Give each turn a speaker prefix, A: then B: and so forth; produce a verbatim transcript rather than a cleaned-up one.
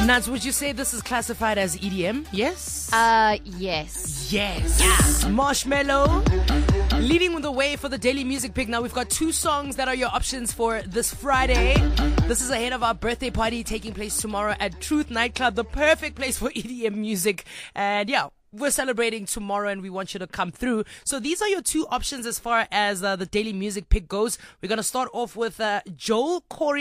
A: Nance, would you say this is classified as E D M? Yes?
B: Uh, yes.
A: Yes. Yeah. Marshmello leading the way for the daily music pick. Now we've got two songs that are your options for this Friday. This is ahead of our birthday party taking place tomorrow at Truth Nightclub, the perfect place for E D M music. And yeah, we're celebrating tomorrow and we want you to come through. So these are your two options as far as uh, the daily music pick goes. We're going to start off with uh, Joel Corey.